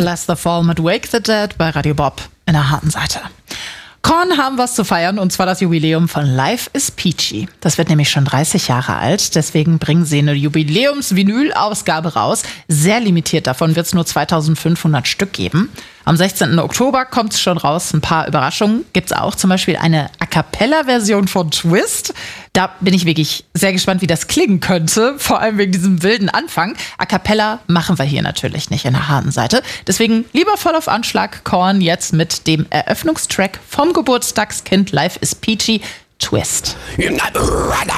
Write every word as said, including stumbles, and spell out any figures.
Bless the Fall mit Wake the Dead bei Radio Bob in der harten Seite. Korn haben was zu feiern, und zwar das Jubiläum von Life is Peachy. Das wird nämlich schon dreißig Jahre alt, deswegen bringen sie eine Jubiläums-Vinyl-Ausgabe raus. Sehr limitiert, davon wird es nur zweitausendfünfhundert Stück geben. Am sechzehnten Oktober kommt es schon raus. Ein paar Überraschungen gibt es auch, zum Beispiel eine A-Cappella-Version von Twist. Da bin ich wirklich sehr gespannt, wie das klingen könnte, vor allem wegen diesem wilden Anfang. A-Cappella machen wir hier natürlich nicht in der harten Seite. Deswegen lieber voll auf Anschlag, Korn jetzt mit dem Eröffnungstrack vom Geburtstagskind Life is Peachy, Twist.